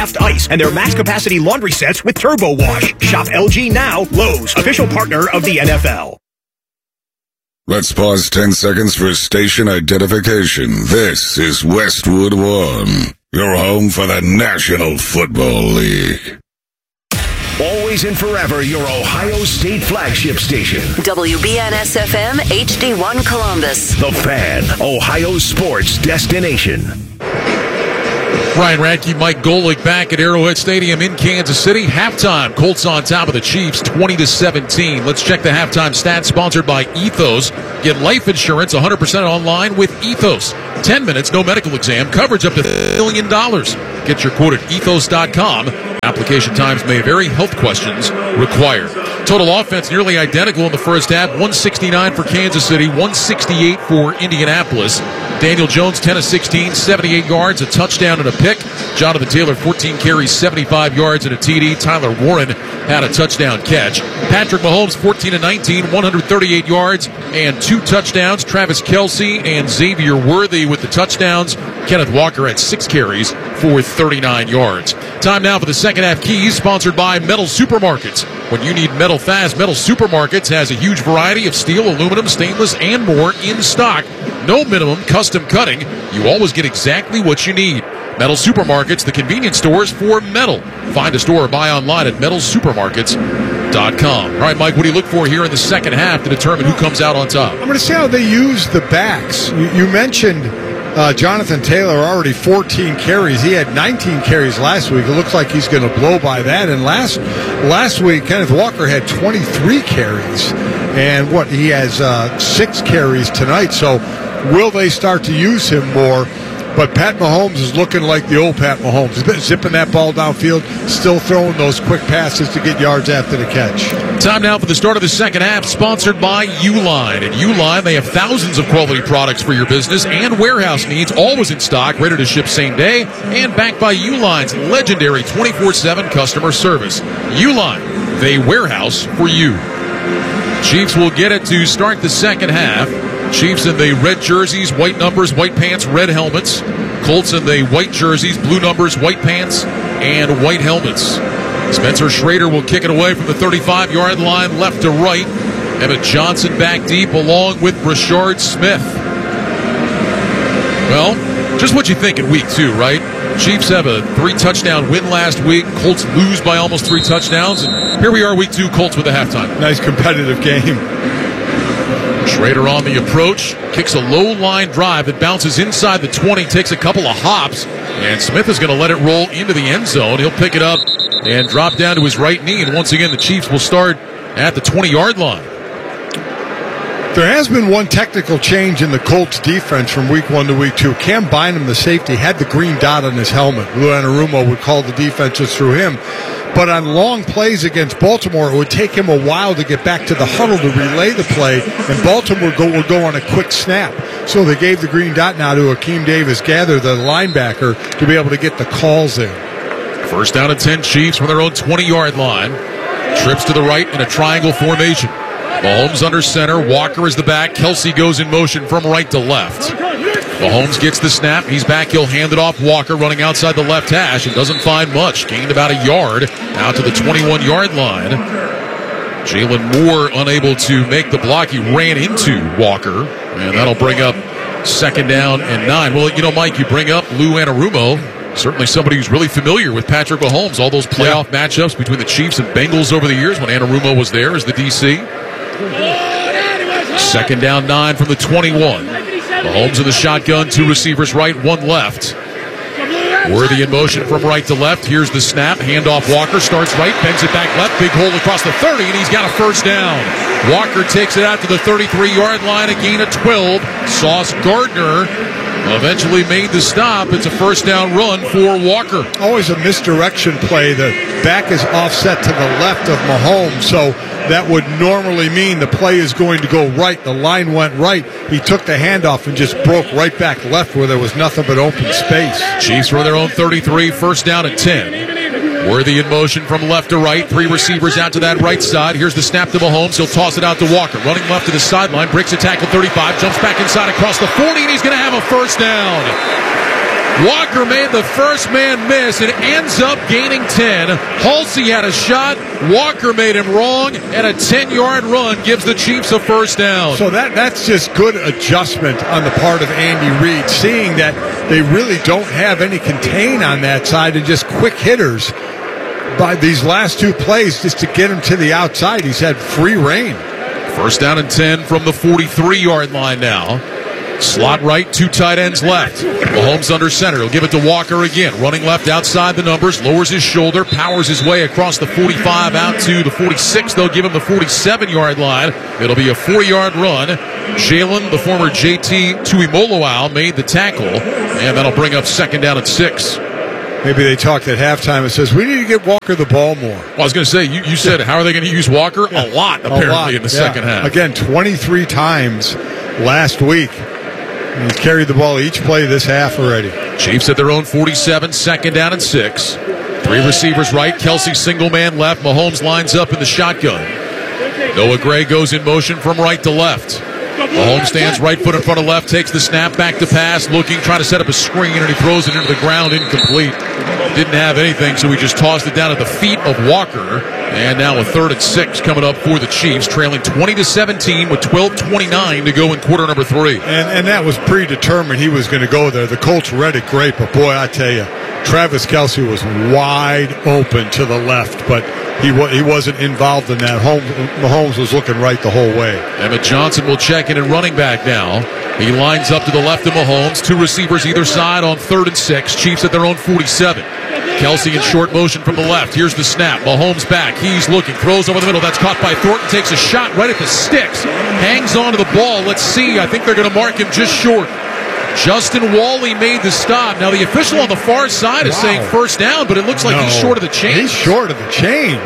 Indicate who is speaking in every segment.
Speaker 1: Draft Ice and their max capacity laundry sets with Turbo Wash. Shop LG now. Lowe's, official partner of the NFL.
Speaker 2: Let's pause 10 seconds for station identification. This is Westwood One, your home for the National Football League.
Speaker 3: Always and forever, your Ohio State flagship station.
Speaker 4: WBNS-FM, HD1 Columbus.
Speaker 3: The Fan, Ohio sports destination.
Speaker 5: Ryan Radke, Mike Golick back at Arrowhead Stadium in Kansas City. Halftime, Colts on top of the Chiefs, 20-17. Let's check the halftime stats sponsored by Ethos. Get life insurance 100% online with Ethos. 10 minutes, no medical exam, coverage up to $1 million. Get your quote at ethos.com. Application times may vary. Health questions required. Total offense nearly identical in the first half. 169 for Kansas City, 168 for Indianapolis. Daniel Jones, 10 of 16, 78 yards, a touchdown and a pick. Jonathan Taylor, 14 carries, 75 yards and a TD. Tyler Warren had a touchdown catch. Patrick Mahomes, 14 of 19, 138 yards and 2 touchdowns. Travis Kelce and Xavier Worthy with the touchdowns. Kenneth Walker had 6 carries for 39 yards. Time now for the second half keys, sponsored by Metal Supermarkets. When you need metal fast, Metal Supermarkets has a huge variety of steel, aluminum, stainless, and more in stock. No minimum custom cutting. You always get exactly what you need. Metal Supermarkets, the convenience stores for metal. Find a store or buy online at metalsupermarkets.com. All right, Mike, what do you look for here in the second half to determine who comes out on top?
Speaker 6: I'm going to see how they use the backs. You mentioned Jonathan Taylor, already 14 carries. He had 19 carries last week. It looks like he's going to blow by that. And last week, Kenneth Walker had 23 carries. And he has 6 carries tonight. So will they start to use him more? But Pat Mahomes is looking like the old Pat Mahomes. He's been zipping that ball downfield, still throwing those quick passes to get yards after the catch.
Speaker 5: Time now for the start of the second half, sponsored by Uline. At Uline, they have thousands of quality products for your business and warehouse needs, always in stock, ready to ship same day, and backed by Uline's legendary 24/7 customer service. Uline, they warehouse for you. Chiefs will get it to start the second half. Chiefs in the red jerseys, white numbers, white pants, red helmets. Colts in the white jerseys, blue numbers, white pants, and white helmets. Spencer Schrader will kick it away from the 35-yard line, left to right. Emmett Johnson back deep along with Brashard Smith. Well, just what you think in week 2, right? Chiefs have a 3-touchdown win last week. Colts lose by almost 3 touchdowns. And here we are, week 2, Colts with a halftime.
Speaker 6: Nice competitive game.
Speaker 5: Schrader on the approach, kicks a low line drive that bounces inside the 20, takes a couple of hops, and Smith is going to let it roll into the end zone. He'll pick it up and drop down to his right knee, and once again the Chiefs will start at the 20-yard line.
Speaker 6: There has been one technical change in the Colts defense from week 1 to week 2. Cam Bynum, the safety, had the green dot on his helmet. Lou Anarumo would call the defenses through him. But on long plays against Baltimore, it would take him a while to get back to the huddle to relay the play, and Baltimore would go on a quick snap. So they gave the green dot now to Akeem Davis-Gaither, the linebacker, to be able to get the calls in.
Speaker 5: First down and 10, Chiefs from their own 20-yard line. Trips to the right in a triangle formation. Mahomes under center. Walker is the back. Kelce goes in motion from right to left. Mahomes gets the snap. He's back. He'll hand it off. Walker running outside the left hash and doesn't find much. Gained about a yard out to the 21-yard line. Jalen Moore unable to make the block. He ran into Walker, and that'll bring up second down and 9. Well, you know, Mike, you bring up Lou Anarumo. Certainly somebody who's really familiar with Patrick Mahomes. All those playoff matchups between the Chiefs and Bengals over the years when Anarumo was there as the DC. Second down 9 from the 21. Mahomes in the shotgun, 2 receivers right, 1 left. Worthy in motion from right to left. Here's the snap. Handoff Walker, starts right, bends it back left. Big hole across the 30, and he's got a first down. Walker takes it out to the 33-yard line, a gain of 12. Sauce Gardner eventually made the stop. It's a first down run for Walker.
Speaker 6: Always a misdirection play. The back is offset to the left of Mahomes, so that would normally mean the play is going to go right. The line went right. He took the handoff and just broke right back left where there was nothing but open space.
Speaker 5: Chiefs from their own 33, first down and 10. Worthy in motion from left to right. 3 receivers out to that right side. Here's the snap to Mahomes. He'll toss it out to Walker. Running left to the sideline. Breaks a tackle 35. Jumps back inside across the 40, and he's going to have a first down. Walker made the first man miss and ends up gaining 10. Halsey had a shot. Walker made him wrong, and a 10-yard run gives the Chiefs a first down.
Speaker 6: So that's just good adjustment on the part of Andy Reid, seeing that they really don't have any contain on that side and just quick hitters by these last two plays just to get him to the outside. He's had free reign.
Speaker 5: First down and 10 from the 43-yard line now. Slot right, two tight ends left. Mahomes under center. He'll give it to Walker again. Running left outside the numbers. Lowers his shoulder. Powers his way across the 45 out to the 46. They'll give him the 47-yard line. It'll be a 4-yard run. Jalen, the former JT Tuimoloau, made the tackle. And that'll bring up second down and 6.
Speaker 6: Maybe they talked at halftime and says, we need to get Walker the ball more.
Speaker 5: Well, I was going to say, you said, how are they going to use Walker? A lot, apparently, in the second half.
Speaker 6: Again, 23 times last week. He's carried the ball each play this half already.
Speaker 5: Chiefs at their own 47, second down and 6. 3 receivers right, Kelsey single man left. Mahomes lines up in the shotgun. Noah Gray goes in motion from right to left. Mahomes stands right foot in front of left, takes the snap, back to pass, looking, trying to set up a screen, and he throws it into the ground, incomplete. Didn't have anything, so he just tossed it down at the feet of Walker. And now a 3rd and 6 coming up for the Chiefs, trailing 20-17 with 12:29 to go in quarter number 3.
Speaker 6: And that was predetermined. He was going to go there. The Colts read it great, but boy, I tell you, Travis Kelce was wide open to the left, but he wasn't involved in that. Mahomes was looking right the whole way.
Speaker 5: Emmett Johnson will check in running back now. He lines up to the left of Mahomes. 2 receivers either side on 3rd and 6. Chiefs at their own 47. Kelsey in short motion from the left. Here's the snap. Mahomes back. He's looking. Throws over the middle. That's caught by Thornton. Takes a shot right at the sticks. Hangs on to the ball. Let's see. I think they're going to mark him just short. Justin Wally made the stop. Now the official on the far side is saying first down, but it looks like he's short of the chain.
Speaker 6: He's short of the chain.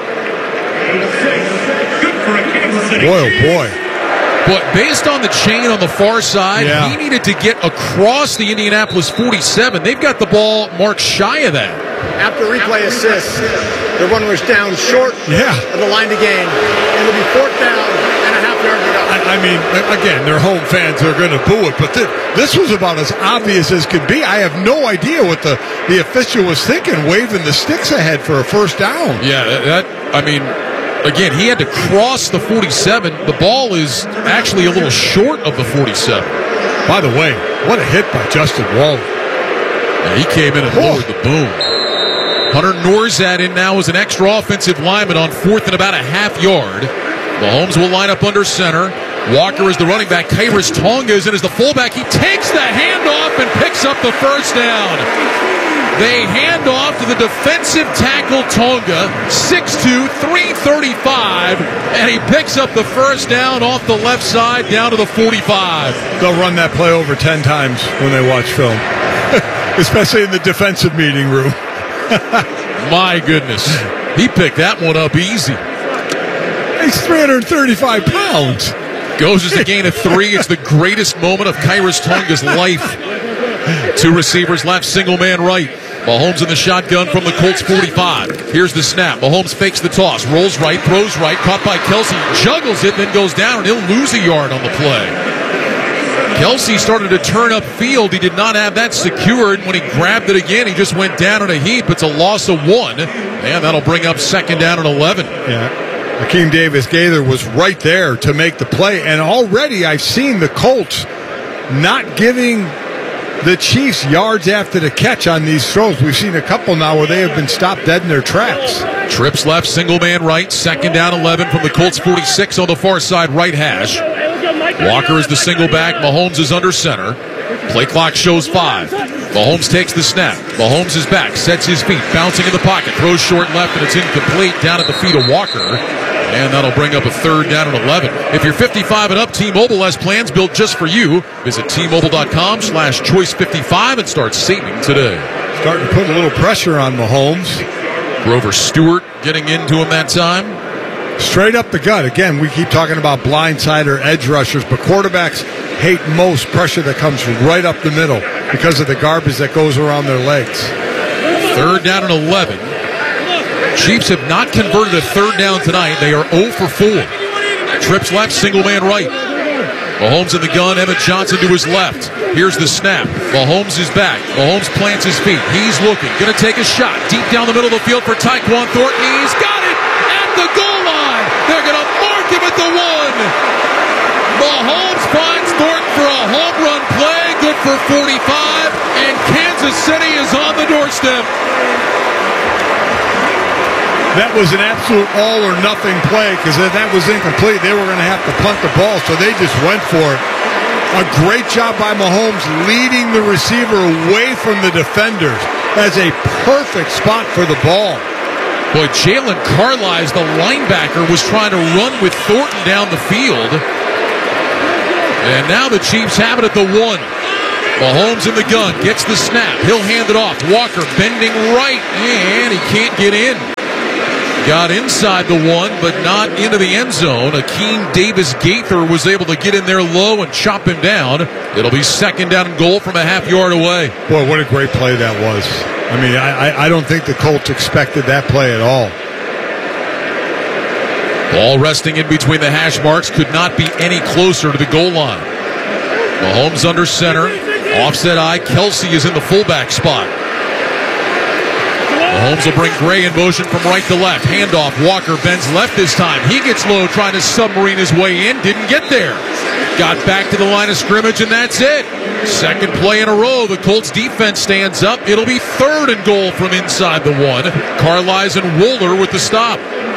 Speaker 6: Boy, oh boy.
Speaker 5: But based on the chain on the far side, he needed to get across the Indianapolis 47. They've got the ball marked shy of that.
Speaker 7: After replay assist, the runner was down short of the line to gain. And it'll be 4th down and a half-yard to go.
Speaker 6: I mean, again, they're home fans. They're going to boo it. But this was about as obvious as could be. I have no idea what the official was thinking, waving the sticks ahead for a first down.
Speaker 5: Yeah, again, he had to cross the 47. The ball is actually a little short of the 47.
Speaker 6: By the way, what a hit by Justin Wally.
Speaker 5: Yeah, he came in and lowered the boom. Hunter Norzad in now as an extra offensive lineman on 4th and about a half yard. Mahomes will line up under center. Walker is the running back. Khyiris Tonga is in as the fullback. He takes the handoff and picks up the first down. They hand off to the defensive tackle Tonga, 6'2", 335, and he picks up the first down off the left side down to the 45.
Speaker 6: They'll run that play over 10 times when they watch film, especially in the defensive meeting room.
Speaker 5: My goodness. He picked that one up easy.
Speaker 6: He's 335 pounds.
Speaker 5: Goes as a gain of 3. It's the greatest moment of Khyiris Tonga's life. 2 receivers left, single man right. Mahomes in the shotgun from the Colts 45. Here's the snap. Mahomes fakes the toss, rolls right, throws right, caught by Kelsey, juggles it, then goes down, and he'll lose a yard on the play. Kelsey started to turn upfield. He did not have that secured. When he grabbed it again, he just went down in a heap. It's a loss of 1, and that'll bring up second down and 11.
Speaker 6: Yeah. Akeem Davis-Gaither was right there to make the play, and already I've seen the Colts not giving the Chiefs yards after the catch on these throws. We've seen a couple now where they have been stopped dead in their tracks.
Speaker 5: Trips left, single man right, second down 11 from the Colts 46 on the far side right hash. Walker is the single back. Mahomes is under center. Play clock shows 5. Mahomes takes the snap. Mahomes is back, sets his feet, bouncing in the pocket, throws short left, and it's incomplete down at the feet of Walker. And that'll bring up a third down and 11. If you're 55 and up, T-Mobile has plans built just for you. Visit T-Mobile.com/choice55 and start saving today.
Speaker 6: Starting to put a little pressure on Mahomes.
Speaker 5: Grover Stewart getting into him that time.
Speaker 6: Straight up the gut. Again, we keep talking about blindside or edge rushers, but quarterbacks hate most pressure that comes right up the middle because of the garbage that goes around their legs.
Speaker 5: Third down and 11. Chiefs have not converted a third down tonight. They are 0 for 4. Trips left, single man right. Mahomes in the gun, Emmett Johnson to his left. Here's the snap. Mahomes is back. Mahomes plants his feet. He's looking. Going to take a shot. Deep down the middle of the field for Tyquan Thornton. He's got it at the goal line. They're going to mark him at the 1. Mahomes finds Thornton for a home run play. Good for 45. And Kansas City is on the doorstep.
Speaker 6: That was an absolute all-or-nothing play because if that was incomplete, they were going to have to punt the ball, so they just went for it. A great job by Mahomes leading the receiver away from the defenders. That's a perfect spot for the ball.
Speaker 5: Boy, Jalen Carlisle, the linebacker, was trying to run with Thornton down the field. And now the Chiefs have it at the 1. Mahomes in the gun, gets the snap. He'll hand it off. Walker bending right, and he can't get in. Got inside the 1, but not into the end zone. Akeem Davis-Gaither was able to get in there low and chop him down. It'll be second down and goal from a half yard away.
Speaker 6: Boy, what a great play that was. I mean, I don't think the Colts expected that play at all.
Speaker 5: Ball resting in between the hash marks, could not be any closer to the goal line. Mahomes under center. Offset eye. Kelsey is in the fullback spot. Mahomes will bring Gray in motion from right to left. Handoff. Walker bends left this time. He gets low trying to submarine his way in. Didn't get there. Got back to the line of scrimmage, and that's it. Second play in a row. The Colts defense stands up. It'll be third and goal from inside the 1. Carlisle and Wooler with the stop.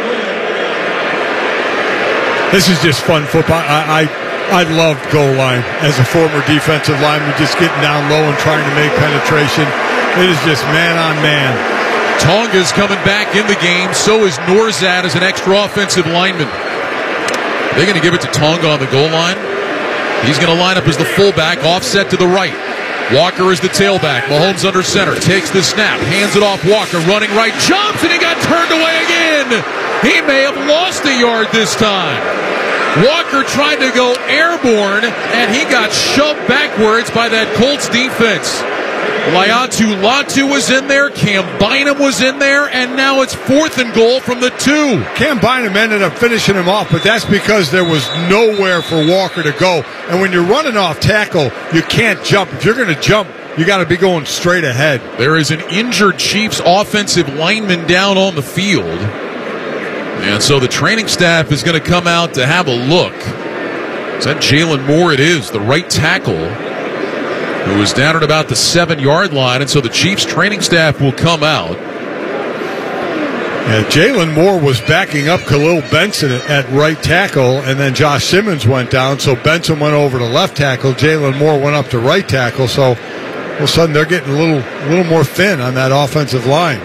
Speaker 6: This is just fun football. I love goal line as a former defensive lineman, just getting down low and trying to make penetration. It is just man on man.
Speaker 5: Tonga's coming back in the game. So is Norzad as an extra offensive lineman. They're going to give it to Tonga on the goal line. He's going to line up as the fullback, offset to the right. Walker is the tailback. Mahomes under center. Takes the snap. Hands it off. Walker running right. Jumps, and he got turned away again. He may have lost a yard this time. Walker tried to go airborne, and he got shoved backwards by that Colts defense. Laiatu Latu was in there, Cam Bynum was in there, and now it's fourth and goal from the 2.
Speaker 6: Cam Bynum ended up finishing him off, but that's because there was nowhere for Walker to go. And when you're running off tackle, you can't jump. If you're going to jump, you got to be going straight ahead.
Speaker 5: There is an injured Chiefs offensive lineman down on the field. And so the training staff is going to come out to have a look. Is that Jalen Moore? It is, the right tackle, who is down at about the 7-yard line. And so the Chiefs training staff will come out.
Speaker 6: Yeah, Jalen Moore was backing up Khalil Benson at right tackle, and then Josh Simmons went down. So Benson went over to left tackle. Jalen Moore went up to right tackle. So all of a sudden they're getting a little more thin on that offensive line.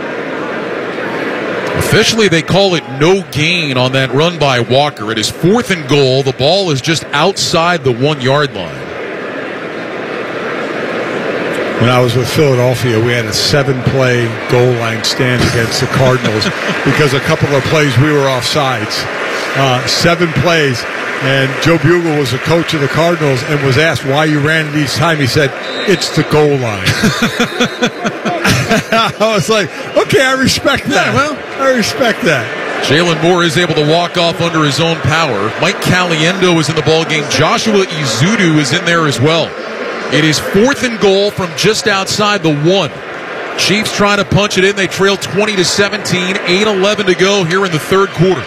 Speaker 5: Officially, they call it no gain on that run by Walker. It is fourth and goal. The ball is just outside the 1-yard line.
Speaker 6: When I was with Philadelphia, we had a 7-play goal line stand against the Cardinals because a couple of plays we were offsides. 7 plays, and Joe Bugle was the coach of the Cardinals and was asked why you ran it each time. He said, "It's the goal line." I was like, okay, I respect that.
Speaker 5: Yeah, well,
Speaker 6: I respect that.
Speaker 5: Jalen Moore is able to walk off under his own power. Mike Caliendo is in the ballgame. Joshua Izudu is in there as well. It is fourth and goal from just outside the 1. Chiefs trying to punch it in. They trail 20-17, 8:11 to go here in the third quarter.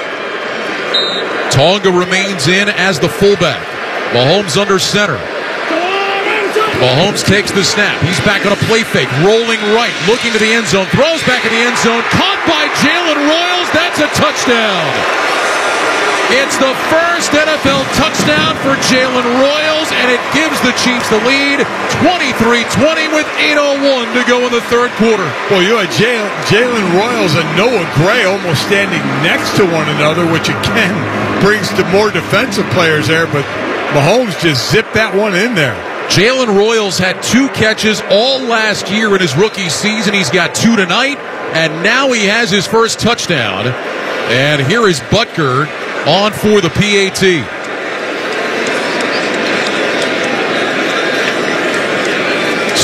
Speaker 5: Tonga remains in as the fullback. Mahomes under center. Mahomes takes the snap. He's back on a play fake. Rolling right. Looking to the end zone. Throws back in the end zone. Caught by Jalen Royals. That's a touchdown. It's the first NFL touchdown for Jalen Royals, and it gives the Chiefs the lead. 23-20 with 8:01 to go in the third quarter.
Speaker 6: Well, you had Jalen Royals and Noah Gray almost standing next to one another, which again brings to more defensive players there, but Mahomes just zipped that one in there.
Speaker 5: Jalen Royals had 2 catches all last year in his rookie season. He's got 2 tonight, and now he has his first touchdown. And here is Butker on for the PAT.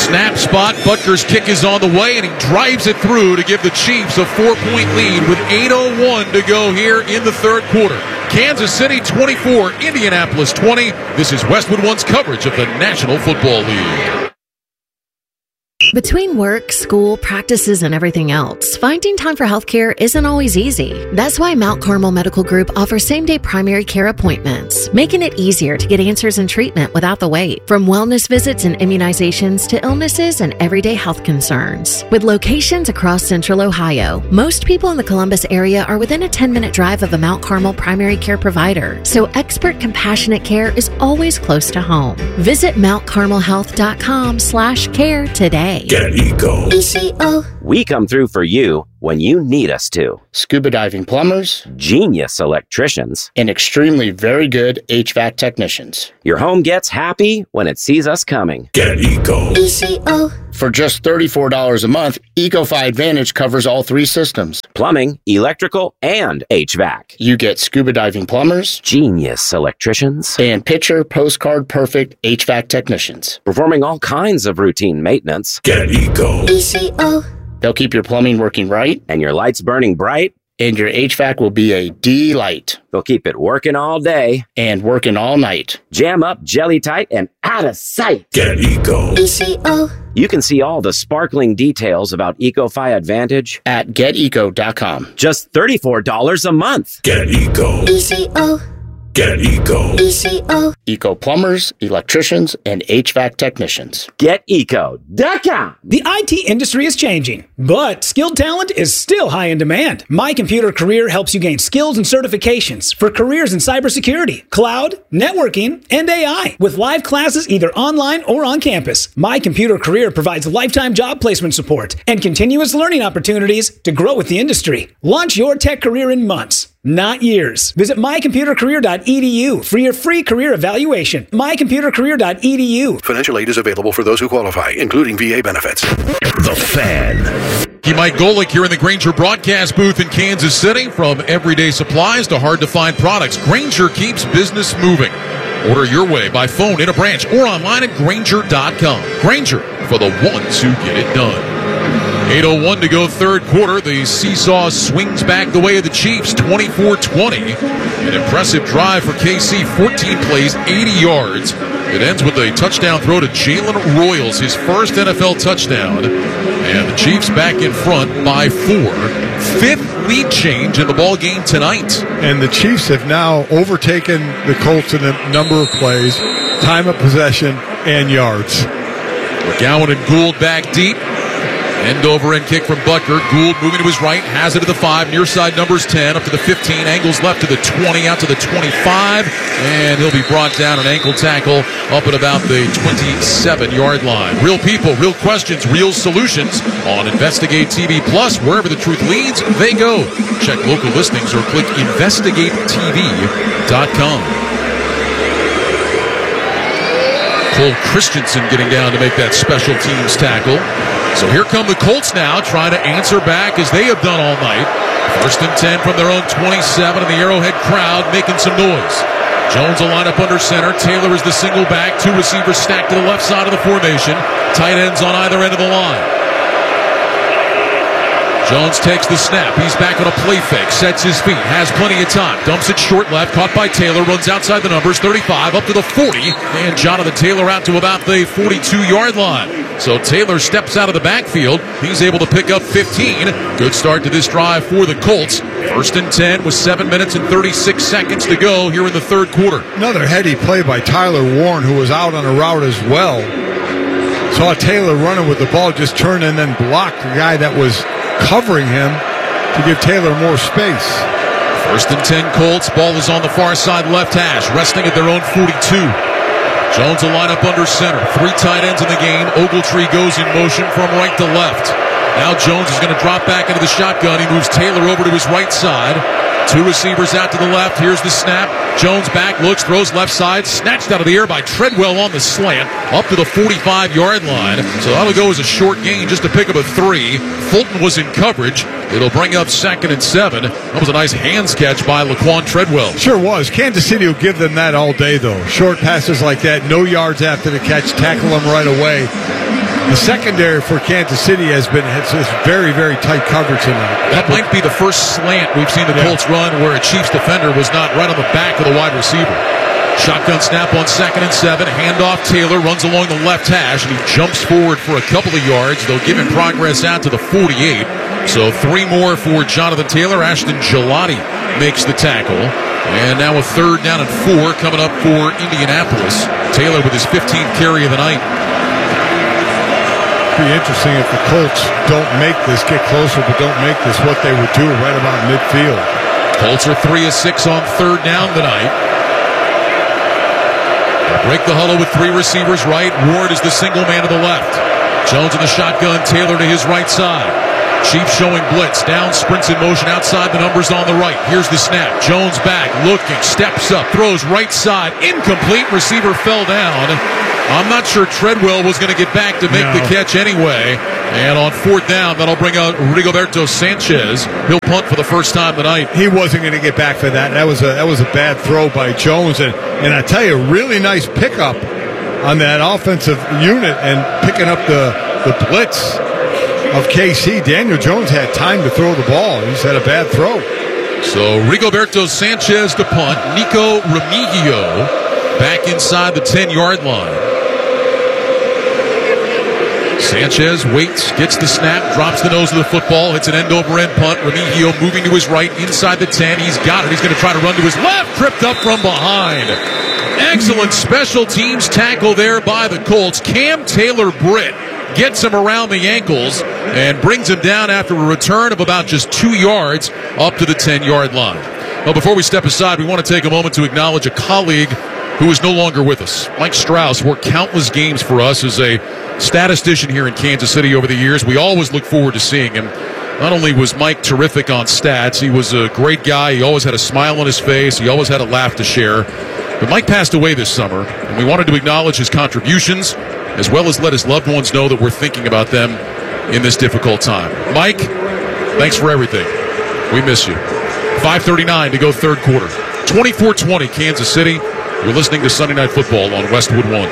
Speaker 5: Snap spot. Butker's kick is on the way, and he drives it through to give the Chiefs a 4-point lead with 8:01 to go here in the third quarter. Kansas City 24, Indianapolis 20. This is Westwood One's coverage of the National Football League.
Speaker 8: Between work, school, practices, and everything else, finding time for healthcare isn't always easy. That's why Mount Carmel Medical Group offers same-day primary care appointments, making it easier to get answers and treatment without the wait. From wellness visits and immunizations to illnesses and everyday health concerns. With locations across Central Ohio, most people in the Columbus area are within a 10-minute drive of a Mount Carmel primary care provider, so expert, compassionate care is always close to home. Visit mountcarmelhealth.com/care today.
Speaker 2: Get Eco.
Speaker 9: ECO.
Speaker 10: We come through for you when you need us to.
Speaker 9: Scuba diving plumbers,
Speaker 10: genius electricians,
Speaker 9: and extremely very good HVAC technicians.
Speaker 10: Your home gets happy when it sees us coming.
Speaker 2: Get Eco.
Speaker 9: ECO. For just $34 a month, EcoFi Advantage covers all 3 systems.
Speaker 10: Plumbing, electrical, and HVAC.
Speaker 9: You get scuba diving plumbers,
Speaker 10: genius electricians,
Speaker 9: and picture postcard perfect HVAC technicians.
Speaker 10: Performing all kinds of routine maintenance.
Speaker 2: Get Eco.
Speaker 9: ECO. They'll keep your plumbing working right,
Speaker 10: and your lights burning bright,
Speaker 9: and your HVAC will be a delight.
Speaker 10: They'll keep it working all day
Speaker 9: and working all night.
Speaker 10: Jam up, jelly tight, and out of sight.
Speaker 2: Get Eco.
Speaker 9: ECO.
Speaker 10: You can see all the sparkling details about EcoFi Advantage
Speaker 9: at geteco.com.
Speaker 10: Just $34 a month.
Speaker 2: Get Eco.
Speaker 9: ECO.
Speaker 2: Get Eco.
Speaker 9: ECO. Eco plumbers, electricians, and HVAC technicians.
Speaker 10: GetEco.com.
Speaker 11: The IT industry is changing, but skilled talent is still high in demand. My Computer Career helps you gain skills and certifications for careers in cybersecurity, cloud, networking, and AI, with live classes either online or on campus. My Computer Career provides lifetime job placement support and continuous learning opportunities to grow with the industry. Launch your tech career in months, not years. Visit mycomputercareer.edu for your free career evaluation. mycomputercareer.edu.
Speaker 12: Financial aid is available for those who qualify, including VA benefits.
Speaker 3: The Fan.
Speaker 5: Mike Golick here in the Grainger broadcast booth in Kansas City. From everyday supplies to hard-to-find products, Grainger keeps business moving. Order your way by phone, in a branch, or online at Grainger.com. Grainger, for the ones who get it done. 8:01 to go third quarter. The seesaw swings back the way of the Chiefs, 24-20. An impressive drive for KC, 14 plays, 80 yards. It ends with a touchdown throw to Jalen Royals, his first NFL touchdown. And the Chiefs back in front by 4. 5th lead change in the ball game tonight.
Speaker 6: And the Chiefs have now overtaken the Colts in a number of plays, time of possession, and yards.
Speaker 5: McGowan and Gould back deep. End over end kick from Butker. Gould moving to his right, has it to the 5. Near side numbers 10, up to the 15. Angles left to the 20, out to the 25. And he'll be brought down an ankle tackle up at about the 27-yard line. Real people, real questions, real solutions on Investigate TV Plus. Wherever the truth leads, they go. Check local listings or click investigatetv.com. Cole Christensen getting down to make that special teams tackle. So here come the Colts now, trying to answer back as they have done all night. 1st and 10 from their own 27, and the Arrowhead crowd making some noise. Jones will line up under center. Taylor is the single back. 2 receivers stacked to the left side of the formation. Tight ends on either end of the line. Jones takes the snap. He's back on a play fake. Sets his feet. Has plenty of time. Dumps it short left. Caught by Taylor. Runs outside the numbers. 35 up to the 40. And Jonathan Taylor out to about the 42-yard line. So Taylor steps out of the backfield. He's able to pick up 15. Good start to this drive for the Colts. 1st and 10 with 7 minutes and 36 seconds to go here in the third quarter.
Speaker 6: Another heady play by Tyler Warren, who was out on a route as well. Saw Taylor running with the ball, just turned and then blocked the guy that was covering him to give Taylor more space.
Speaker 5: 1st and 10 Colts. Ball is on the far side left hash, resting at their own 42. Jones will line up under center. 3 tight ends in the game. Ogletree goes in motion from right to left. Now Jones is going to drop back into the shotgun. He moves Taylor over to his right side. 2 receivers out to the left. Here's the snap. Jones back, looks, throws left side. Snatched out of the air by Treadwell on the slant. Up to the 45-yard line. So that'll go as a short gain just to pick up a 3. Fulton was in coverage. It'll bring up 2nd and 7. That was a nice hands catch by Laquan Treadwell.
Speaker 6: Sure was. Kansas City will give them that all day, though. Short passes like that, no yards after the catch, tackle them right away. The secondary for Kansas City has very, very tight coverage tonight.
Speaker 5: That might be the first slant we've seen the Colts run where a Chiefs defender was not right on the back of the wide receiver. Shotgun snap on 2nd and 7. Handoff. Taylor runs along the left hash, and he jumps forward for a couple of yards. They'll give him progress out to the 48. So 3 more for Jonathan Taylor. Ashton Gillotte makes the tackle. And now a 3rd down and 4 coming up for Indianapolis. Taylor with his 15th carry of the night.
Speaker 6: It'd be interesting if the Colts don't make this, get closer, but don't make this, what they would do right about midfield.
Speaker 5: Colts are 3 of 6 on 3rd down tonight. Break the huddle with 3 receivers right. Ward is the single man to the left. Jones in the shotgun. Taylor to his right side. Chiefs showing blitz. Down, sprints in motion outside the numbers on the right. Here's the snap. Jones back, looking, steps up, throws right side. Incomplete. Receiver fell down. I'm not sure Treadwell was going to get back to make the catch anyway. And on 4th down, that'll bring out Rigoberto Sanchez. He'll punt for the first time tonight.
Speaker 6: He wasn't going to get back for that. That was a bad throw by Jones. And I tell you, really nice pickup on that offensive unit and picking up the blitz of KC. Daniel Jones had time to throw the ball. He just had a bad throw.
Speaker 5: So Rigoberto Sanchez to punt. Nico Remigio back inside the 10-yard line. Sanchez waits, gets the snap, drops the nose of the football, hits an end-over-end punt. Remigio moving to his right, inside the 10. He's got it. He's going to try to run to his left, tripped up from behind. Excellent special teams tackle there by the Colts. Cam Taylor-Britt gets him around the ankles and brings him down after a return of about just 2 yards up to the 10-yard line. Well, before we step aside, we want to take a moment to acknowledge a colleague who is no longer with us. Mike Strauss worked countless games for us as a statistician here in Kansas City over the years. We always look forward to seeing him. Not only was Mike terrific on stats, he was a great guy. He always had a smile on his face. He always had a laugh to share. But Mike passed away this summer, and we wanted to acknowledge his contributions as well as let his loved ones know that we're thinking about them in this difficult time. Mike, thanks for everything. We miss you. 5:39 to go 3rd quarter. 24-20 Kansas City. You're listening to Sunday Night Football on Westwood One.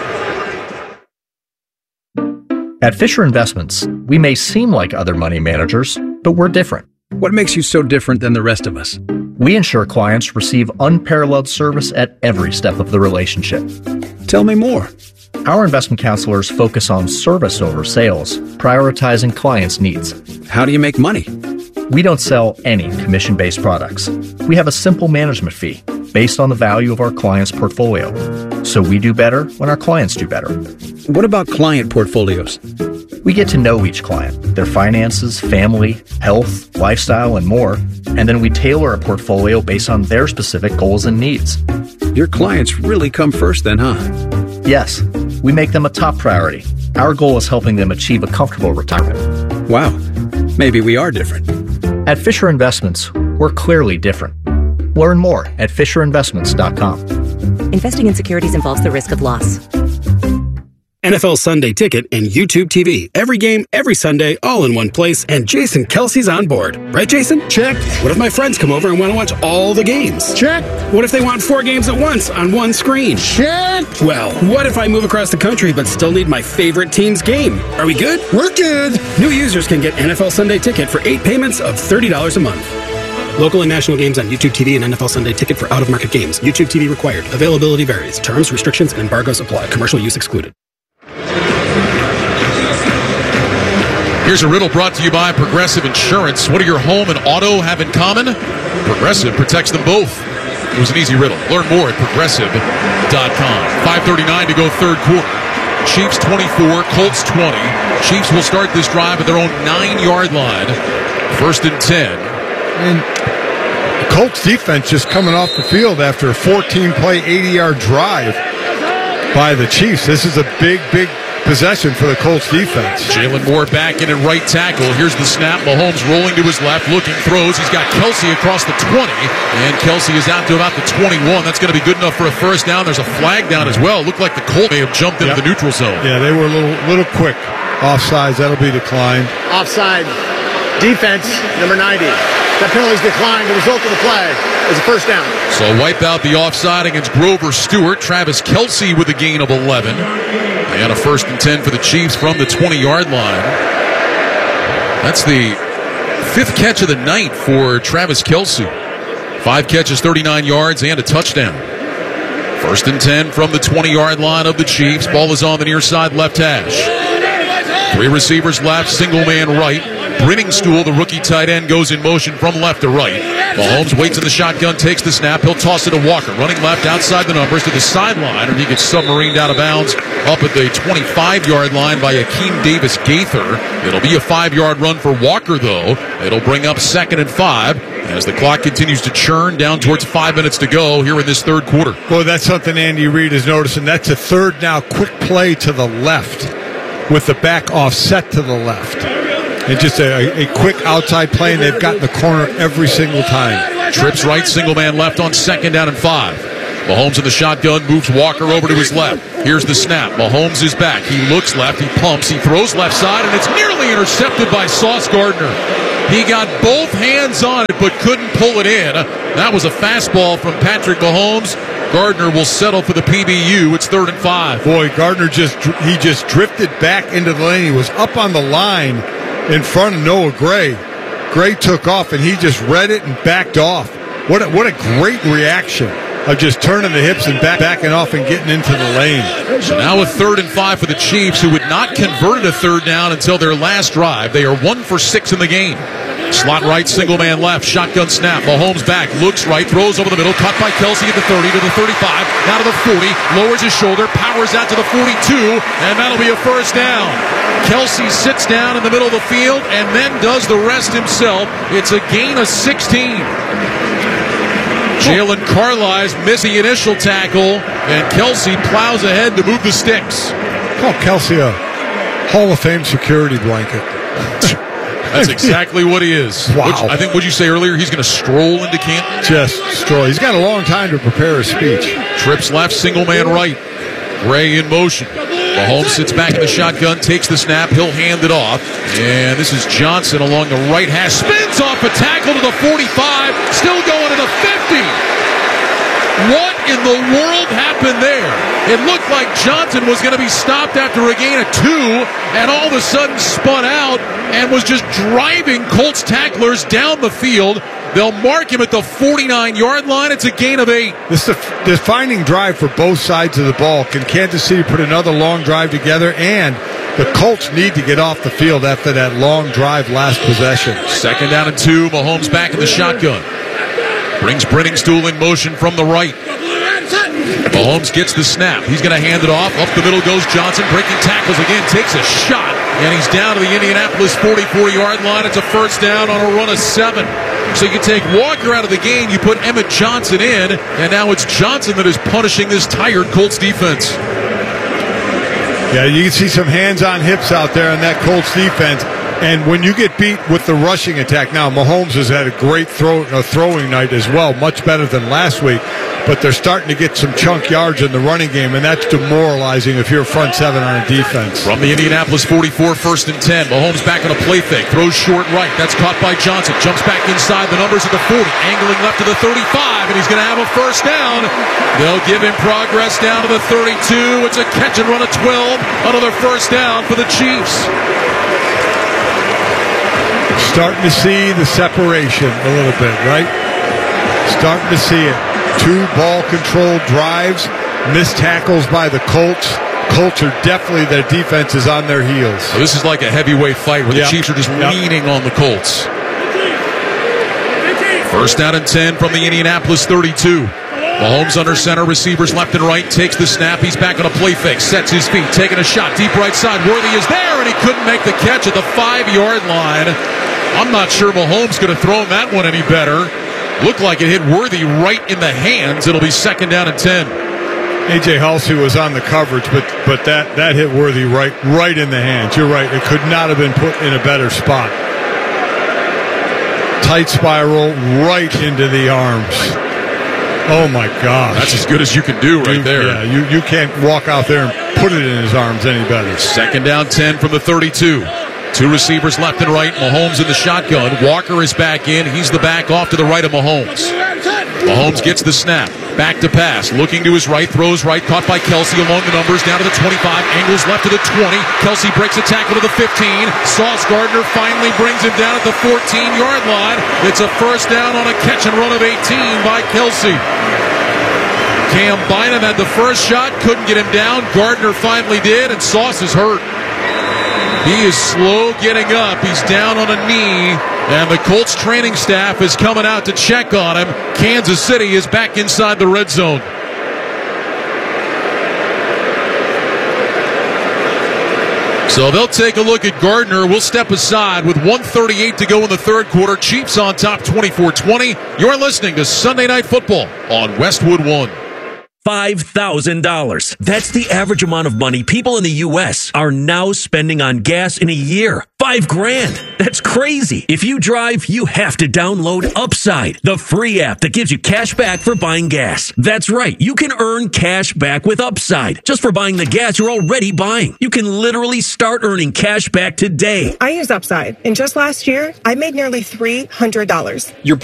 Speaker 13: At Fisher Investments, we may seem like other money managers, but we're different.
Speaker 14: What makes you so different than the rest of us?
Speaker 13: We ensure clients receive unparalleled service at every step of the relationship.
Speaker 14: Tell me more.
Speaker 13: Our investment counselors focus on service over sales, prioritizing clients' needs.
Speaker 14: How do you make money?
Speaker 13: We don't sell any commission-based products. We have a simple management fee based on the value of our client's portfolio. So we do better when our clients do better.
Speaker 14: What about client portfolios?
Speaker 13: We get to know each client, their finances, family, health, lifestyle, and more, and then we tailor a portfolio based on their specific goals and needs.
Speaker 14: Your clients really come first then, huh?
Speaker 13: Yes, we make them a top priority. Our goal is helping them achieve a comfortable retirement.
Speaker 14: Wow, maybe we are different.
Speaker 13: At Fisher Investments, we're clearly different. Learn more at FisherInvestments.com.
Speaker 15: Investing in securities involves the risk of loss.
Speaker 16: NFL Sunday Ticket and YouTube TV. Every game, every Sunday, all in one place, and Jason Kelsey's on board. Right, Jason?
Speaker 7: Check.
Speaker 16: What if my friends come over and want to watch all the games?
Speaker 7: Check.
Speaker 16: What if they want 4 games at once on one screen?
Speaker 7: Check.
Speaker 16: Well, what if I move across the country but still need my favorite team's game? Are we good?
Speaker 7: We're good.
Speaker 16: New users can get NFL Sunday Ticket for 8 payments of $30 a month. Local and national games on YouTube TV and NFL Sunday Ticket for out-of-market games. YouTube TV required. Availability varies. Terms, restrictions, and embargoes apply. Commercial use excluded.
Speaker 5: Here's a riddle brought to you by Progressive Insurance. What do your home and auto have in common? Progressive protects them both. It was an easy riddle. Learn more at Progressive.com. 5:39 to go 3rd quarter. Chiefs 24, Colts 20. Chiefs will start this drive at their own 9-yard line. 1st and 10.
Speaker 6: And the Colts defense just coming off the field after a 14-play, 80-yard drive by the Chiefs. This is a big possession for the Colts defense.
Speaker 5: Jalen Moore back in at right tackle. Here's the snap. Mahomes rolling to his left, looking, throws. He's got Kelsey across the 20, and Kelsey is out to about the 21. That's going to be good enough for a first down. There's a flag down as well. Looked like the Colts may have jumped into the neutral zone.
Speaker 6: Yeah, they were a little quick. Offsides, that'll be declined.
Speaker 7: Offside. Defense, number 90. That penalty's declined. The result of the play is a first down.
Speaker 5: So wipe out the offside against Grover Stewart. Travis Kelce with a gain of 11. And a 1st and 10 for the Chiefs from the 20-yard line. That's the 5th catch of the night for Travis Kelce. 5 catches, 39 yards, and a touchdown. 1st and 10 from the 20-yard line of the Chiefs. Ball is on the near side left hash. 3 receivers left, single man right. Brenningstool, the rookie tight end, goes in motion from left to right. Mahomes waits in the shotgun, takes the snap. He'll toss it to Walker, running left outside the numbers to the sideline, and he gets submarined out of bounds up at the 25-yard line by Akeem Davis-Gaither. It'll be a 5-yard run for Walker, though. It'll bring up 2nd and 5 as the clock continues to churn down towards 5 minutes to go here in this third quarter.
Speaker 6: Well, that's something Andy Reid is noticing. That's a third now, quick play to the left with the back offset to the left. And just a quick outside play, and they've gotten the corner every single time.
Speaker 5: Trips right, single man left on 2nd down and 5. Mahomes in the shotgun, moves Walker over to his left. Here's the snap. Mahomes is back. He looks left, he pumps, he throws left side, and it's nearly intercepted by Sauce Gardner. He got both hands on it, but couldn't pull it in. That was a fastball from Patrick Mahomes. Gardner will settle for the PBU. It's 3rd and 5.
Speaker 6: Boy, Gardner just drifted back into the lane. He was up on the line in front of Noah Gray. Gray took off, and he just read it and backed off. What a great reaction of just turning the hips and backing off and getting into the lane.
Speaker 5: So now a 3rd and 5 for the Chiefs, who had not converted a 3rd down until their last drive. They are 1 for 6 in the game. Slot right, single man left, shotgun snap. Mahomes back, looks right, throws over the middle, caught by Kelce at the 30 to the 35, now to the 40, lowers his shoulder, powers out to the 42, and that'll be a 1st down. Kelce sits down in the middle of the field and then does the rest himself. It's a gain of 16. Jalen Carlisle missed the initial tackle, and Kelce plows ahead to move the sticks.
Speaker 6: Call Kelce a Hall of Fame security blanket.
Speaker 5: That's exactly what he is.
Speaker 6: Wow.
Speaker 5: I think, would you say earlier, he's going to stroll into Canton?
Speaker 6: Just stroll. He's got a long time to prepare his speech.
Speaker 5: Trips left, single man right. Gray in motion. Mahomes sits back in the shotgun, takes the snap. He'll hand it off. And this is Johnson along the right hash. Spins off a tackle to the 45. Still going to the 50. What in the world happened there? It looked like Johnson was going to be stopped after a gain of 2, and all of a sudden spun out and was just driving Colts tacklers down the field. They'll mark him at the 49-yard line. It's a gain of 8.
Speaker 6: This is a defining drive for both sides of the ball. Can Kansas City put another long drive together? And the Colts need to get off the field after that long drive last possession.
Speaker 5: 2nd down and 2. Mahomes back in the shotgun. Brings Brenningstool in motion from the right. Mahomes gets the snap. He's going to hand it off. Up the middle goes Johnson, breaking tackles again, takes a shot, and he's down to the Indianapolis 44-yard line. It's a 1st down on a run of 7. So you take Walker out of the game, you put Emmett Johnson in, and now it's Johnson that is punishing this tired Colts defense.
Speaker 6: Yeah, you can see some hands-on hips out there on that Colts defense. And when you get beat with the rushing attack, now Mahomes has had a great throwing night as well, much better than last week. But they're starting to get some chunk yards in the running game, and that's demoralizing if you're front 7 on a defense.
Speaker 5: From the Indianapolis 44, 1st and 10. Mahomes back on a play fake, throws short right. That's caught by Johnson. Jumps back inside the numbers at the 40, angling left to the 35, and he's going to have a 1st down. They'll give him progress down to the 32. It's a catch and run of 12. Another 1st down for the Chiefs.
Speaker 6: Starting to see the separation a little bit, right? Starting to see it. 2 ball-controlled drives, missed tackles by the Colts. Colts are definitely, their defense is on their heels.
Speaker 5: So this is like a heavyweight fight where the Chiefs are just leaning on the Colts. 1st down and 10 from the Indianapolis 32. Mahomes under center, receivers left and right, takes the snap. He's back on a play fake, sets his feet, taking a shot, deep right side. Worthy is there, and he couldn't make the catch at the 5-yard line. I'm not sure Mahomes could have thrown that one any better. Looked like it hit Worthy right in the hands. It'll be 2nd down and 10.
Speaker 6: A.J. Halsey was on the coverage, but that hit Worthy right in the hands. You're right. It could not have been put in a better spot. Tight spiral right into the arms. Oh, my gosh.
Speaker 5: That's as good as you can do right there.
Speaker 6: Yeah, you can't walk out there and put it in his arms any better.
Speaker 5: 2nd down 10 from the 32. 2 receivers left and right. Mahomes in the shotgun. Walker is back in. He's the back off to the right of Mahomes. Mahomes gets the snap. Back to pass. Looking to his right. Throws right. Caught by Kelsey along the numbers. Down to the 25. Angles left to the 20. Kelsey breaks a tackle to the 15. Sauce Gardner finally brings him down at the 14-yard line. It's a first down on a catch and run of 18 by Kelsey. Cam Bynum had the first shot. Couldn't get him down. Gardner finally did, and Sauce is hurt. He is slow getting up. He's down on a knee, and the Colts training staff is coming out to check on him. Kansas City is back inside the red zone. So they'll take a look at Gardner. We'll step aside with 1:38 to go in the third quarter. Chiefs on top 24-20. You're listening to Sunday Night Football on Westwood One.
Speaker 17: $5,000. That's the average amount of money people in the U.S. are now spending on gas in a year. $5,000. That's crazy. If you drive, you have to download Upside, the free app that gives you cash back for buying gas. That's right. You can earn cash back with Upside just for buying the gas you're already buying. You can literally start earning cash back today.
Speaker 18: I use Upside, and just last year, I made nearly $300.
Speaker 17: Your